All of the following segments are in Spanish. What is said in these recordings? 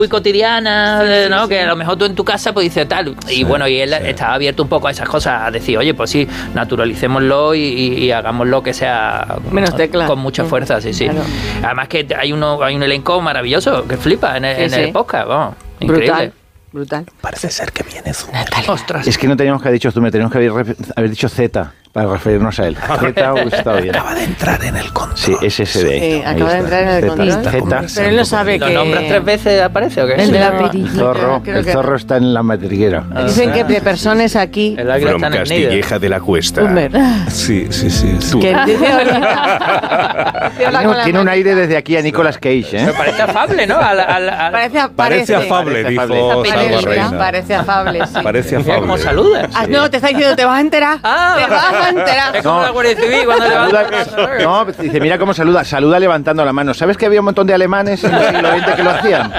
muy cotidiana, ¿no? Que a lo mejor tú en tu casa pues dices tal, y bueno, y él estaba abierto un poco a esas cosas, a decir, oye, pues sí, naturalicémoslo y hagámoslo que sea menos tecla, con mucha fuerza, sí. Claro. Además que hay un elenco maravilloso que flipa en el podcast, vamos, increíble. Brutal. Parece ser que viene su Natalia. Ostras. Es que no teníamos que haber dicho tú, teníamos que haber dicho Z para referirnos a él. Z hubiese estado bien. Acaba de entrar en el control. Sí, ese es de ahí. Acaba de entrar en el control. Z. Pero él no sabe que... ¿Lo nombras 3 veces aparece o qué? El de la perilla. El zorro está en la madriguera. Dicen que de personas aquí... El águila está en Castilleja de la Cuesta. Sí. Que dice Tiene un aire desde aquí a Nicolas Cage, ¿eh? Me parece afable, ¿no? Parece afable, dijo Salva Reina. Parece afable, sí. Parece afable. ¿Cómo saludas? No, te está diciendo, te vas a enterar. Te vas a enterar. Es como la Guardia Civil cuando levanta. No, dice, mira cómo saluda. Saluda levantando la mano. ¿Sabes que había un montón de alemanes en el siglo XX que lo hacían?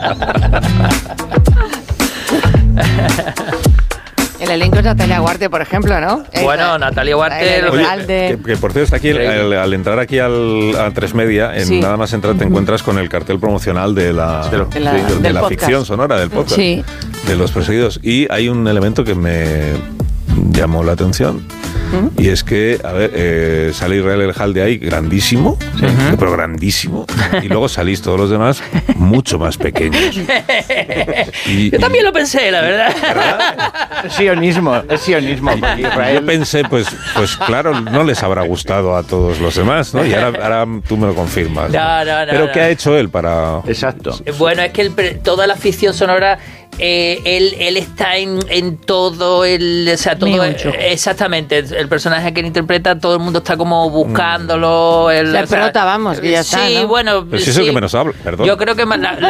El elenco es Natalia Huarte, por ejemplo, ¿no? Bueno, Natalia Huarte... Oye, que por cierto, está aquí, al entrar aquí a 3 Media, nada más entrar te encuentras con el cartel promocional de la ficción sonora, del podcast, de Los Perseguidos. Y hay un elemento que me llamó la atención. Y es que, a ver, sale Israel El de ahí grandísimo, pero grandísimo, y luego salís todos los demás mucho más pequeños. Yo también lo pensé, la verdad. Es sionismo. Yo pensé, pues claro, no les habrá gustado a todos los demás, ¿no? Y ahora tú me lo confirmas. No. Pero ¿qué ha hecho él para...? Exacto. Bueno, es que toda la ficción sonora... él está en todo todo exactamente el personaje que él interpreta, todo el mundo está como buscándolo, la prota, vamos, que ya está, ¿no? Bueno, pero si es el que menos habla, perdón. Yo creo que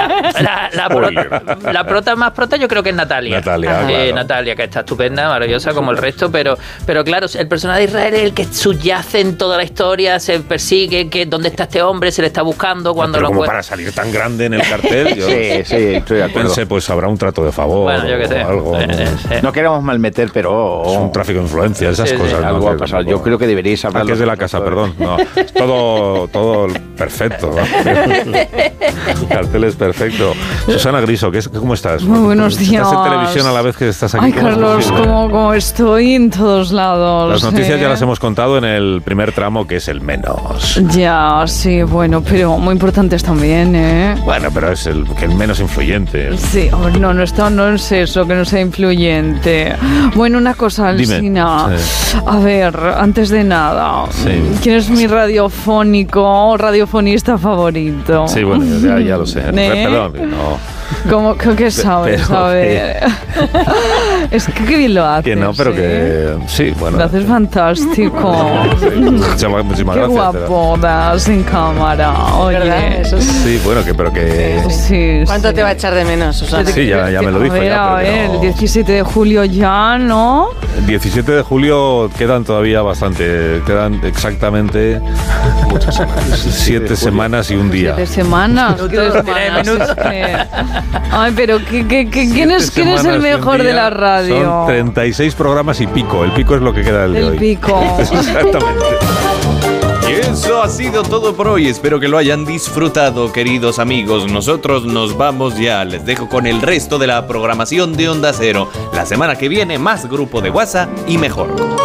la prota más prota yo creo que es Natalia, claro. Natalia, que está estupenda, maravillosa como el resto, pero claro, el personaje de Israel es el que subyace en toda la historia, se persigue, que dónde está este hombre, se le está buscando cuando pero lo como para salir tan grande en el cartel, yo estoy de acuerdo. Pensé, pues habrá un trato de favor, bueno, yo qué sé, algo. No queremos malmeter, pero es un tráfico de influencia, esas cosas. Algo ha pasado. Yo creo que deberíais hablar. Que es de la casa, perdón. No, es todo perfecto. El cartel es perfecto. Susana Griso, ¿cómo estás? Muy buenos días. ¿Estás en televisión a la vez que estás aquí? Ay, Carlos, como estoy en todos lados. Las noticias ya las hemos contado en el primer tramo, que es el menos. Ya, sí, bueno, pero muy importantes también, ¿eh? Bueno, pero es el menos influyente. Sí, no es eso, que no sea influyente. Bueno, una cosa, Alsina. Sí. A ver, antes de nada, ¿quién es mi radiofonista favorito? Sí, bueno, ya lo sé. Perdón, no. ¿Cómo que sabes? A ver. Es que qué bien lo haces. Que no, pero que... Sí, bueno. Lo haces fantástico. Muchísimas qué gracias. Guapo das en cámara. Oye. Sí, bueno, que... Sí. ¿Cuánto te va a echar de menos, Susana? Sí, ya me lo dijo. A ver, el 17 de julio ya, ¿no? El 17 de julio quedan todavía bastante. Quedan exactamente... Muchas semanas. 7 semanas y un día. 7 semanas. 3 semanas. Ay, pero ¿quién es el mejor de la radio? Son 36 programas y pico. El pico es lo que queda del de hoy. El pico. Exactamente. Y eso ha sido todo por hoy. Espero que lo hayan disfrutado, queridos amigos. Nosotros nos vamos ya. Les dejo con el resto de la programación de Onda Cero. La semana que viene, más grupo de WhatsApp y mejor.